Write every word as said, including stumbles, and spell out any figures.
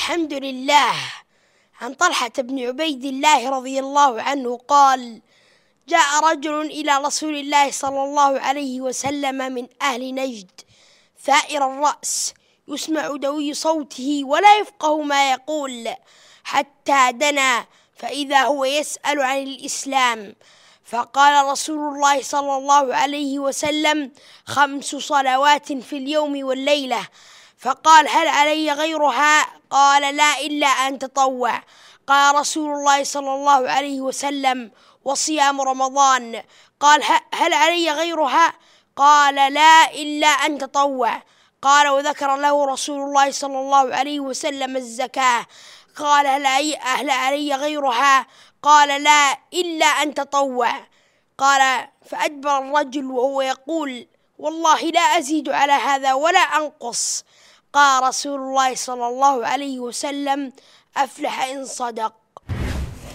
الحمد لله. عن طلحة بن عبيد الله رضي الله عنه قال: جاء رجل إلى رسول الله صلى الله عليه وسلم من أهل نجد ثائر الرأس، يسمع دوي صوته ولا يفقه ما يقول، حتى دنا فإذا هو يسأل عن الإسلام. فقال رسول الله صلى الله عليه وسلم: خمس صلوات في اليوم والليلة. فقال: هل علي غيرها؟ قال: لا، إلا أن تطوع. قال رسول الله صلى الله عليه وسلم: وصيام رمضان. قال: هل علي غيرها؟ قال: لا، إلا أن تطوع. قال: وذكر له رسول الله صلى الله عليه وسلم الزكاة. قال: هل علي غيرها؟ قال: لا، إلا أن تطوع. قال: فأدبر الرجل وهو يقول: والله لا أزيد على هذا ولا أنقص. قال رسول الله صلى الله عليه وسلم: أفلح إن صدق.